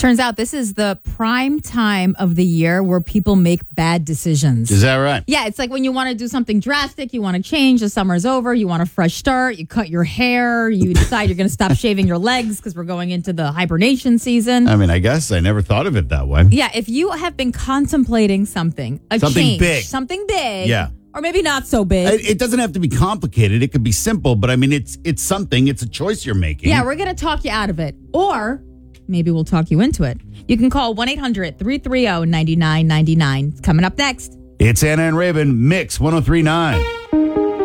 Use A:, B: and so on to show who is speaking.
A: Turns out this is the prime time of the year where people make bad decisions.
B: Is that right?
A: Yeah, it's like when you want to do something drastic, you want to change, the summer's over, you want a fresh start, you cut your hair, you decide you're going to stop shaving your legs because we're going into the hibernation season.
B: I mean, I guess I never thought of it that way.
A: Yeah, if you have been contemplating something
B: Something big.
A: something big,
B: Yeah.
A: or maybe not so big.
B: It doesn't have to be complicated. It could be simple, but I mean, it's something. It's a choice you're making.
A: Yeah, we're going to talk you out of it. Or maybe we'll talk you into it. You can call 1-800-330-9999. It's coming up next.
B: It's Anna and Raven, Mix 103.9.